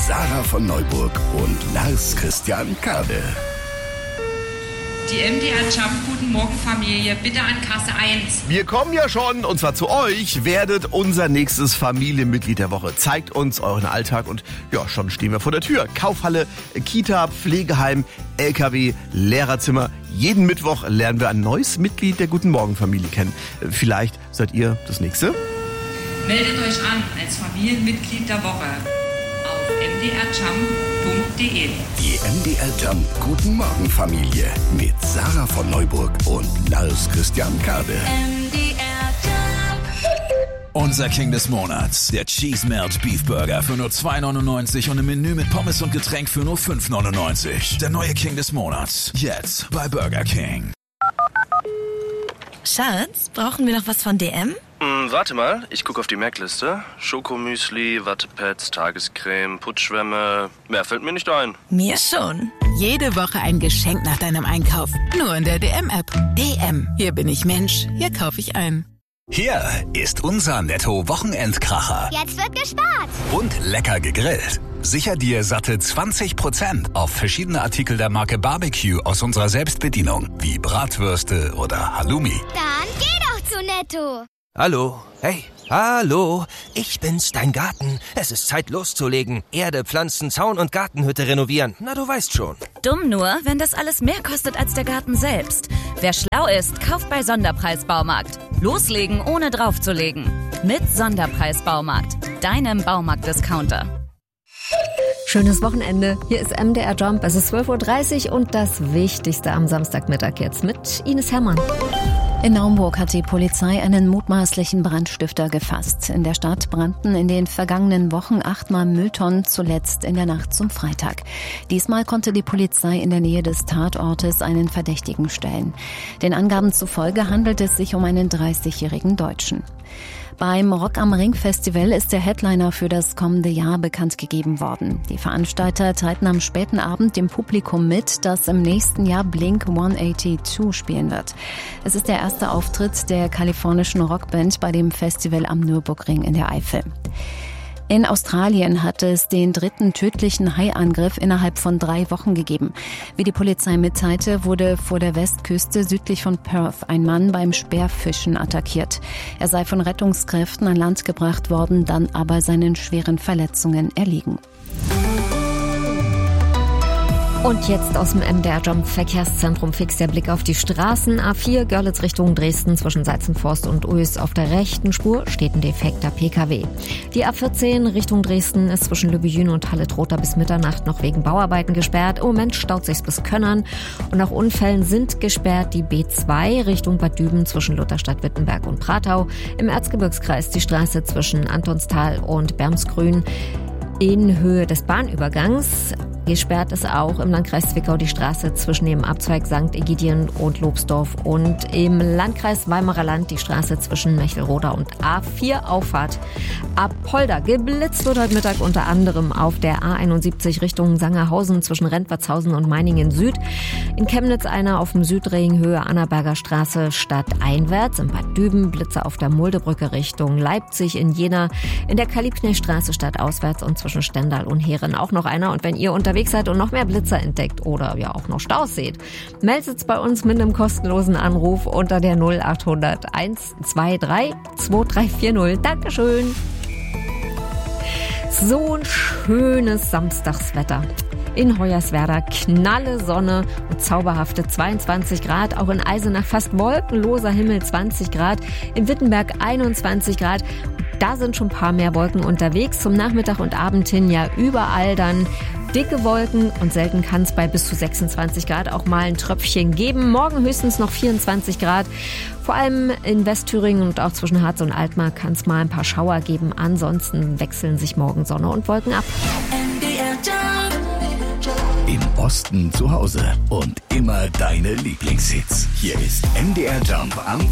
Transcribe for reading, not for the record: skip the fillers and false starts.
Sarah von Neuburg und Lars Christian Kade. Die MDR Jump, guten Morgen Familie, bitte an Kasse 1. Wir kommen ja schon, und zwar zu euch, werdet unser nächstes Familienmitglied der Woche. Zeigt uns euren Alltag und ja, schon stehen wir vor der Tür. Kaufhalle, Kita, Pflegeheim, LKW, Lehrerzimmer. Jeden Mittwoch lernen wir ein neues Mitglied der Guten Morgen Familie kennen. Vielleicht seid ihr das nächste? Meldet euch an als Familienmitglied der Woche auf mdrjump.de. Die MDR Jump Guten Morgen Familie mit Sarah von Neuburg und Lars Christian Kade. Unser King des Monats, der Cheese Melt Beef Burger für nur 2,99 und im Menü mit Pommes und Getränk für nur 5,99. Der neue King des Monats, jetzt bei Burger King. Schatz, brauchen wir noch was von DM? Warte mal, ich gucke auf die Merkliste. Schokomüsli, Wattepads, Tagescreme, Putzschwämme. Mehr fällt mir nicht ein. Mir schon. Jede Woche ein Geschenk nach deinem Einkauf. Nur in der DM-App. DM. Hier bin ich Mensch. Hier kaufe ich ein. Hier ist unser Netto-Wochenendkracher. Jetzt wird gespart. Und lecker gegrillt. Sicher dir satte 20% auf verschiedene Artikel der Marke Barbecue aus unserer Selbstbedienung. Wie Bratwürste oder Halloumi. Dann geh doch zu Netto. Hallo, hey, hallo, ich bin's, dein Garten. Es ist Zeit loszulegen. Erde, Pflanzen, Zaun und Gartenhütte renovieren. Na, du weißt schon. Dumm nur, wenn das alles mehr kostet als der Garten selbst. Wer schlau ist, kauft bei Sonderpreis Baumarkt. Loslegen, ohne draufzulegen. Mit Sonderpreis Baumarkt, deinem Baumarkt-Discounter. Schönes Wochenende. Hier ist MDR Jump. Es ist 12.30 Uhr und das Wichtigste am Samstagmittag jetzt mit Ines Herrmann. In Naumburg hat die Polizei einen mutmaßlichen Brandstifter gefasst. In der Stadt brannten in den vergangenen Wochen 8-mal Mülltonnen, zuletzt in der Nacht zum Freitag. Diesmal konnte die Polizei in der Nähe des Tatortes einen Verdächtigen stellen. Den Angaben zufolge handelt es sich um einen 30-jährigen Deutschen. Beim Rock am Ring Festival ist der Headliner für das kommende Jahr bekannt gegeben worden. Die Veranstalter teilten am späten Abend dem Publikum mit, dass im nächsten Jahr Blink 182 spielen wird. Es ist der erste Auftritt der kalifornischen Rockband bei dem Festival am Nürburgring in der Eifel. In Australien hat es den 3. tödlichen Haiangriff innerhalb von 3 Wochen gegeben. Wie die Polizei mitteilte, wurde vor der Westküste südlich von Perth ein Mann beim Speerfischen attackiert. Er sei von Rettungskräften an Land gebracht worden, dann aber seinen schweren Verletzungen erliegen. Und jetzt aus dem MDR Jump Verkehrszentrum fix der Blick auf die Straßen. A4 Görlitz Richtung Dresden zwischen Salzenforst und Ues auf der rechten Spur steht ein defekter PKW. Die A14 Richtung Dresden ist zwischen Lübbejün und Halle-Trotha bis Mitternacht noch wegen Bauarbeiten gesperrt. Im Moment staut sich's bis Könnern und nach Unfällen sind gesperrt die B2 Richtung Bad Düben zwischen Lutherstadt-Wittenberg und Pratau. Im Erzgebirgskreis die Straße zwischen Antonstal und Bermsgrün in Höhe des Bahnübergangs. Gesperrt ist auch im Landkreis Zwickau die Straße zwischen dem Abzweig St. Egidien und Lobsdorf und im Landkreis Weimarer Land die Straße zwischen Mechelroda und A4 Auffahrt Apolda. Geblitzt wird heute Mittag unter anderem auf der A71 Richtung Sangerhausen zwischen Rentwertshausen und Meiningen Süd. In Chemnitz einer auf dem Südring Höhe Annaberger Straße stadteinwärts. In Bad Düben Blitze auf der Muldebrücke Richtung Leipzig. In Jena in der Kalibknechtstraße stadtauswärts und zwischen Stendal und Heeren auch noch einer. Und wenn ihr unterwegs seid und noch mehr Blitzer entdeckt oder ja auch noch Staus seht, meldet bei uns mit einem kostenlosen Anruf unter der 0800 123 2340. Dankeschön. So ein schönes Samstagswetter. In Hoyerswerda knalle Sonne und zauberhafte 22 Grad. Auch in Eisenach fast wolkenloser Himmel 20 Grad. In Wittenberg 21 Grad. Da sind schon ein paar mehr Wolken unterwegs. Zum Nachmittag und Abend hin ja überall dann dicke Wolken und selten kann es bei bis zu 26 Grad auch mal ein Tröpfchen geben. Morgen höchstens noch 24 Grad. Vor allem in Westthüringen und auch zwischen Harz und Altmark kann es mal ein paar Schauer geben. Ansonsten wechseln sich morgen Sonne und Wolken ab. Im Osten zu Hause und immer deine Lieblingshits. Hier ist MDR Jump am